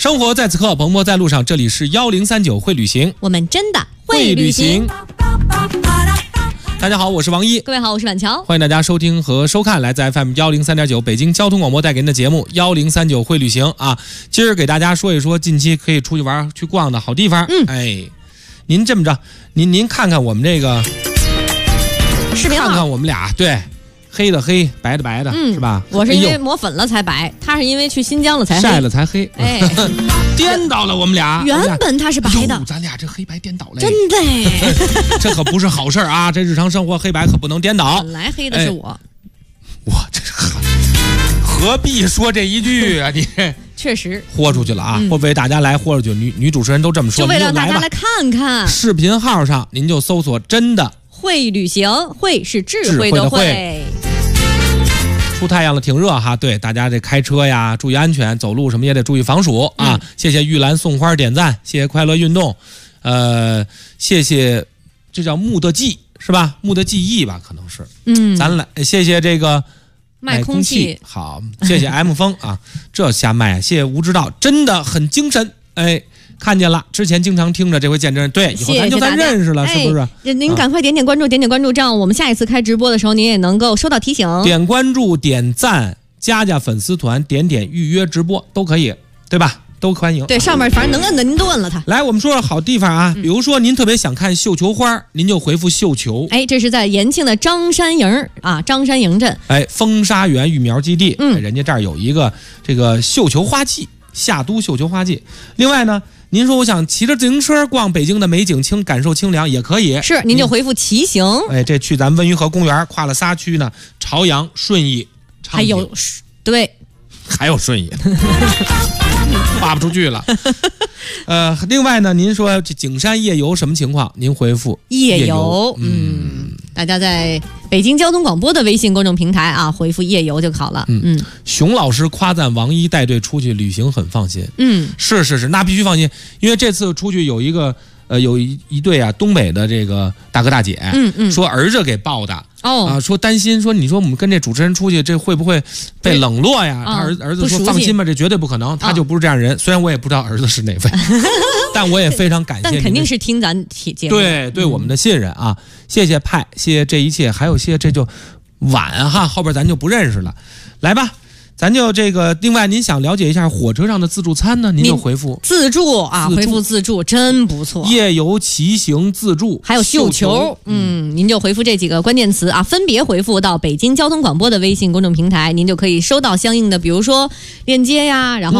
生活在此刻，鹏鹏在路上，这里是1039会旅行， 我们真的会旅行。 大家好，我是王一。 各位好，我是婉乔。 欢迎大家收听和收看来自 FM 103.9北京交通广播带给您的节目1039会旅行啊。今儿给大家说一说近期可以出去玩去逛的好地方。您这么着，您看看我们这个视频号， 看看我们俩，对，黑的黑，白的白的，是吧？ 我是因为抹粉了才白，他是因为去新疆了才黑， 晒了才黑。颠倒了我们俩。 原本他是白的， 咱俩这黑白颠倒了， 真的。 这可不是好事啊！这日常生活黑白可不能颠倒。 本来黑的是我， 我这何必说这一句啊？你确实豁出去了啊！或为大家来豁出去，女主持人都这么说， 就为了大家来看看。 视频号上您就搜索真的会旅行，会是智慧的慧。 出太阳了，挺热哈。对，大家这开车呀，注意安全，走路什么也得注意防暑啊。谢谢玉兰送花点赞，谢谢快乐运动，谢谢这叫木的记是吧？木的记忆吧，可能是。咱来谢谢这个卖空气， 好，谢谢 M 风啊，这瞎卖啊！谢谢吴知道，真的很精神，看见了，之前经常听着，这回见真，对，以后咱就算认识了，是不是？ 您赶快点点关注，点点关注，这样我们下一次开直播的时候，您也能够收到提醒。 点关注、点赞、加粉丝团、点预约直播都可以，对吧？都欢迎。 对，上面反正能摁的您都摁了它。 来，我们说说好地方啊，比如说您特别想看绣球花，您就回复绣球。 这是在延庆的张山营啊，张山营镇。 风沙园育苗基地，人家这儿有一个这个绣球花季，夏都绣球花季。另外呢，您说我想骑着自行车逛北京的美景感受清凉也可以， 是您就回复骑行。 这去咱温榆河公园跨了仨区呢，朝阳、顺义， 还有对， 还有顺义。画不出去了。另外呢，您说这景山夜游什么情况？您回复夜游。大家在北京交通广播的微信公众平台啊，回复夜游就好了。 熊老师夸赞王一带队出去旅行很放心。是，那必须放心，因为这次出去有一个有一对啊东北的这个大哥大姐，说儿子给报的。说担心说，你说我们跟这主持人出去，这会不会被冷落呀？他儿子说放心吧，这绝对不可能，他就不是这样人。虽然我也不知道儿子是哪位，但我也非常感谢。 但肯定是听咱节目， 对我们的信任啊！谢谢派，谢谢这一切，还有谢谢这就晚哈，后边咱就不认识了。来吧。咱就这个，另外您想了解一下火车上的自助餐呢，您就回复自助啊，回复自助真不错。 夜游、骑行、自助， 还有绣球，您就回复这几个关键词啊，分别回复到北京交通广播的微信公众平台，您就可以收到相应的，比如说链接呀，然后